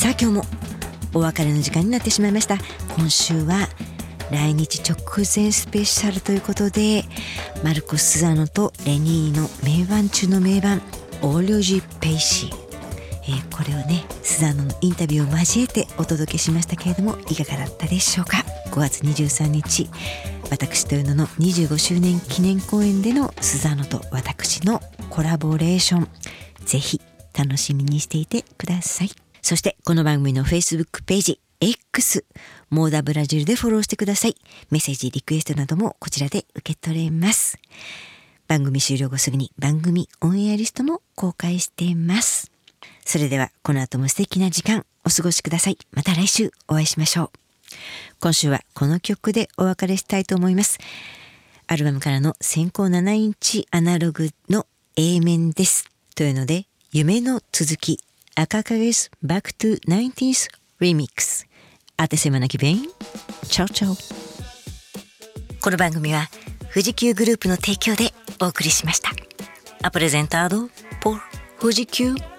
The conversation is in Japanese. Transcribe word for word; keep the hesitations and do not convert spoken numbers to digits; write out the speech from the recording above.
さあ今日もお別れの時間になってしまいました。今週は来日直前スペシャルということで、マルコス・スザノとレニーの名盤中の名盤、オーリョジ・ペイシー、えー、これをねスザノのインタビューを交えてお届けしましたけれども、いかがだったでしょうか。ごがつにじゅうさんにち、私というののにじゅうごしゅうねん記念公演でのスザノと私のコラボレーション、ぜひ楽しみにしていてください。そしてこの番組の Facebook ページ X モーダブラジルでフォローしてください。メッセージリクエストなどもこちらで受け取れます。番組終了後すぐに番組オンエアリストも公開しています。それではこの後も素敵な時間お過ごしください。また来週お会いしましょう。今週はこの曲でお別れしたいと思います。アルバムからの先行ななインチアナログの A 面です。というので、夢の続き赤影ス Back to ナインティース Remix。 アテセマナキベインチャオチャオ。この番組は富士急グループの提供でお送りしました。アプレゼンタードpor富士急